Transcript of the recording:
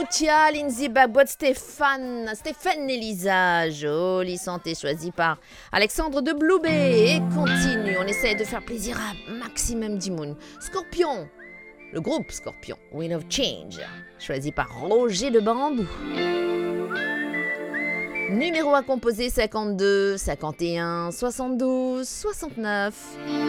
Katia, Lindsay Babouette, Stéphane Elisa, jolie santé, choisie par Alexandre de Bloubet. Et continue, on essaie de faire plaisir à Maximum Dimoun. Scorpion, le groupe Scorpion, Wind of Change, choisi par Roger de Bambou. Numéro à composer 52, 51, 72, 69.